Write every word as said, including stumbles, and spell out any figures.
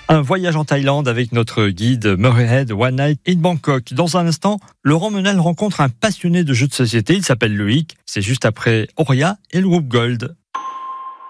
Un voyage en Thaïlande avec notre guide Murrayhead One Night in Bangkok. Dans un instant, Laurent Menel rencontre un passionné de jeux de société. Il s'appelle Loïc. C'est juste après Auria et le groupe Gold.